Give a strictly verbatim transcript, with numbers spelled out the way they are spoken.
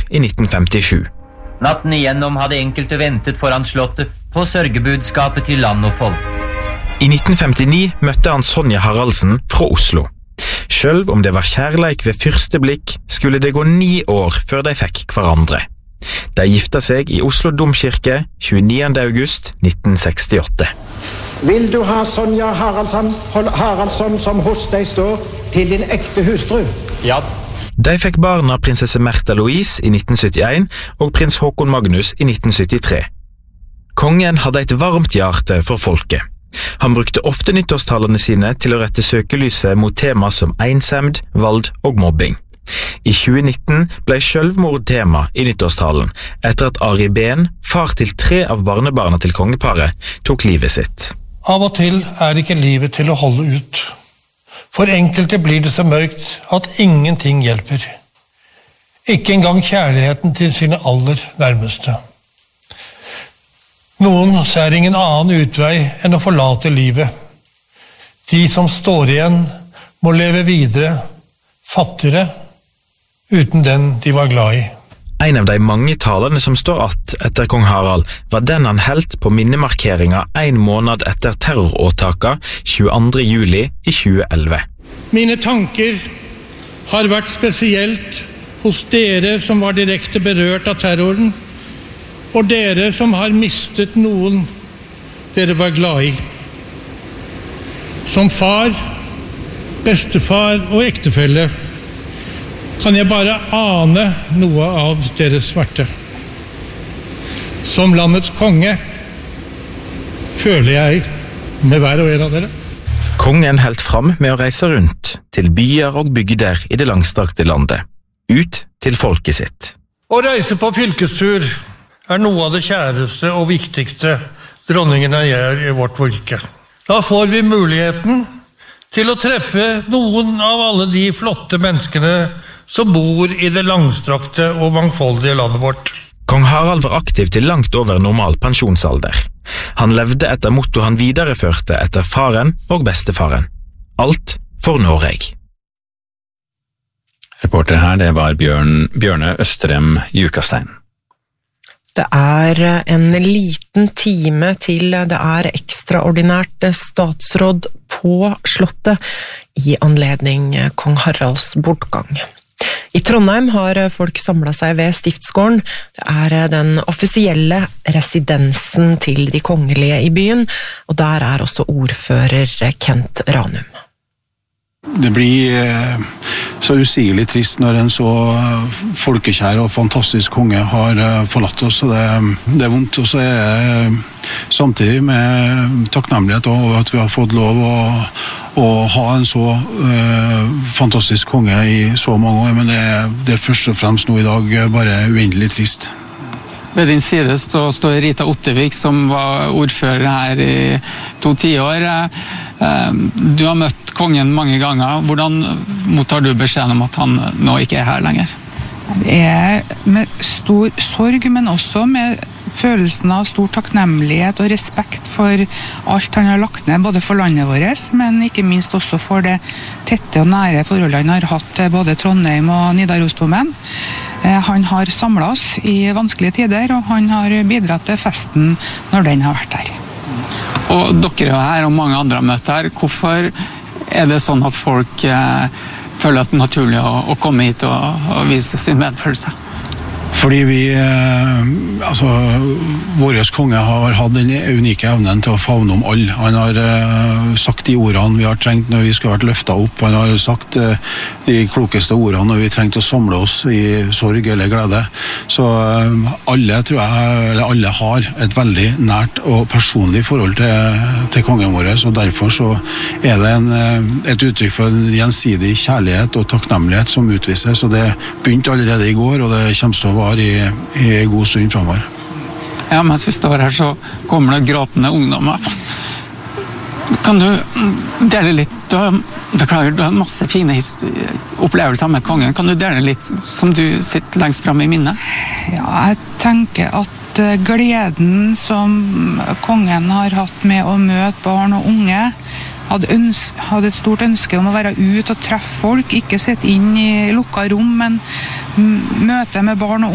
i nitten femtisju. Natten igjennom hadde enkelte ventet foran slottet på sørgebudskapet til land og folk. I nitten femtini møtte han Sonja Haraldsen fra Oslo. Selv om det var kjærleik ved første blikk, skulle det gå ni år før de fikk hverandre. De gifta seg i Oslo Domkirke tjueniende august nitten sekstiåtte. Vil du ha Sonja Haraldsson, Haraldsson som hos deg står, til din ekte hustru? Ja. De fikk barna prinsesse Märtha Louise i nitten syttien og prins Håkon Magnus i nitten syttitre. Kongen hadde et varmt hjerte for folket. Han brukte ofte nyttårstalene sine til å rette søkelyset mot tema som ensemd, vald og mobbing. I tjuenitten ble selvmord tema i nyttårstalen, etter at Ari Behn, far til tre av barnebarna til kongeparet, tok livet sitt. Av og til er ikke livet til å holde ut. For enkelte blir det så mørkt at ingenting hjelper. Ikke engang kjærligheten til sine aller nærmeste. Noen ser ingen annen utvei enn å forlate livet. De som står igjen må leve videre, fattigere, uten den de var glad i. En av de mange talene som står att etter kong Harald var den han helt på minnemarkeringa en måned etter terroråtaka tjueandre juli i tjueelleve. Mine tanker har vært spesielt hos dere som var direkte berørt av terroren, og dere som har mistet noen dere var glad i. Som far, bestefar og ektefelle kan jeg bare ane noe av deres smerte. Som landets konge føler jeg med hver og en av dere. Kongen helt fram med å reise rundt til byer og bygder i det langstrakte landet, ut til folket sitt. Å reise på fylkestur er noe av det kjæreste og viktigste dronningene gjør i vårt virke. Da får vi muligheten til å treffe noen av alle de flotte menneskene som bor i det langstrakte og mangfoldige landet vårt. Kong Harald var aktiv til langt over normal pensjonsalder. Han levde etter motto han videreførte etter faren og bestefaren. Alt for Norge. Reporter her, det var Bjørn, Bjørne Østrem Jukastein. Det er en liten time til det er ekstraordinært statsråd på slottet i anledning kong Haralds bortgang. I Trondheim har folk samlet seg ved Stiftsgården. Det er den offisielle residensen til de kongelige i byen, og der er også ordfører Kent Ranum. Det blir så usigelig trist når en så folkekjær og fantastisk konge har forlatt oss, så det, det er vondt. Og så er det samtidig med takknemlighet over at vi har fått lov å, å ha en så uh, fantastisk konge i så mange år, men det, det er først og fremst nå i dag bare uendelig trist. Ved din side står Rita Ottevik, som var ordfører her i to tiår. Du har møtt kongen mange ganger. Hvordan mottar du beskjeden om at han nå ikke er her lenger? Det er med stor sorg, men også med følelsen av stor takknemlighet og respekt for alt han har lagt ned, både for landet vårt, men ikke minst også for det tette og nære forholdet han har hatt til både Trondheim og Nidarosdomen. Han har samlet oss i vanskelige tider, og han har bidratt til festen når den har vært her. Og dere er her, og mange andre har møtt her. Hvorfor er det sånn at folk eh, føler at det er naturlig å, å komme hit og, og vise sin medfølelse? Fordi vi, altså, våres konge har hatt den unike evnen til å favne om alle. Han har uh, sagt de ordene vi har trengt når vi skal ha vært løftet opp. Han har sagt uh, de klokeste ordene når vi trengte å samle oss i sorg eller glede. Så uh, alle, tror jeg, eller alle har et veldig nært og personlig forhold til, til kongen vår, og derfor så er det en, et uttrykk for en gjensidig kjærlighet og takknemlighet som utvises, og det begynte allerede i går, og det kommer til å være I, i en god stund fremover. Ja, mens vi står her så kommer det gråtende ungdommer. Kan du dele litt, du har, beklager, du har masse fine opplevelser med kongen. Kan du dele litt som du sitter lengst frem i minnet? Ja, jeg tenker at gleden som kongen har hatt med å møte barn og unge, hadde, ønske, hadde et stort ønske om å være ut og treffe folk, ikke sitte inn i lukket rom, men møte med barn og